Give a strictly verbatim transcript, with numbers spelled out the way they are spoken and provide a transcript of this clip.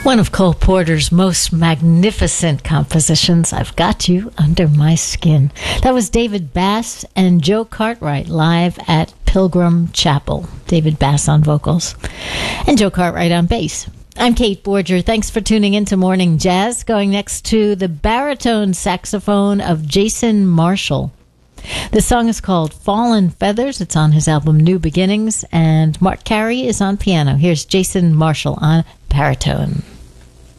One of Cole Porter's most magnificent compositions, I've Got You Under My Skin. That was David Bass and Joe Cartwright live at Pilgrim Chapel. David Bass on vocals and Joe Cartwright on bass. I'm Kate Borger. Thanks for tuning in to Morning Jazz. Going next to the baritone saxophone of Jason Marshall. The song is called Fallen Feathers. It's on his album New Beginnings, and Mark Carey is on piano. Here's Jason Marshall on baritone.